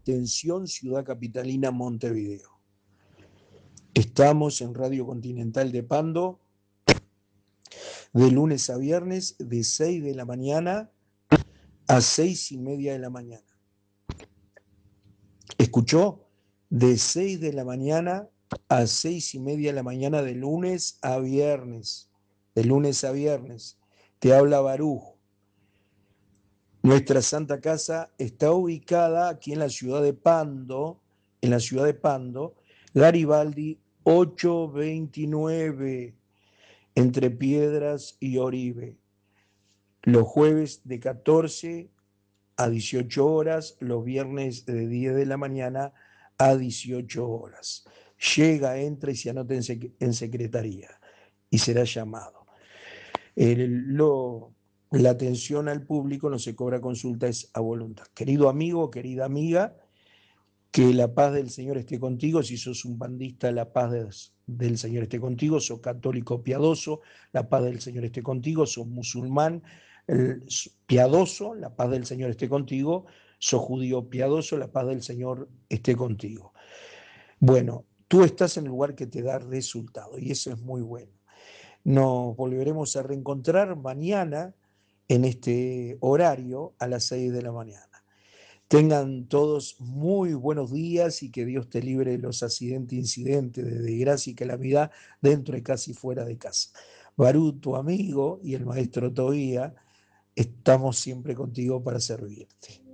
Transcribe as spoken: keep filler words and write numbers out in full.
Atención, Ciudad Capitalina, Montevideo. Estamos en Radio Continental de Pando, de lunes a viernes, de seis de la mañana a seis y media de la mañana. ¿Escuchó? De seis de la mañana a seis y media de la mañana, de lunes a viernes. De lunes a viernes. Te habla Baruj. Nuestra Santa Casa está ubicada aquí en la ciudad de Pando, en la ciudad de Pando, Garibaldi ochocientos veintinueve, entre Piedras y Oribe. Los jueves de catorce a dieciocho horas, los viernes de diez de la mañana a dieciocho horas. Llega, entra y se anota en, sec en secretaría y será llamado. El, lo, la atención al público no se cobra consulta, es a voluntad. Querido amigo, querida amiga, que la paz del Señor esté contigo. Si sos un bandista, la paz de, del Señor esté contigo. Sos católico piadoso, la paz del Señor esté contigo. Sos musulmán el, piadoso, la paz del Señor esté contigo. Sos judío piadoso, la paz del Señor esté contigo. Bueno, tú estás en el lugar que te da resultado y eso es muy bueno. Nos volveremos a reencontrar mañana en este horario a las seis de la mañana. Tengan todos muy buenos días y que Dios te libre de los accidentes, incidentes, de desgracia y calamidad dentro de casa y fuera de casa. Barú, tu amigo y el maestro Tobía, estamos siempre contigo para servirte.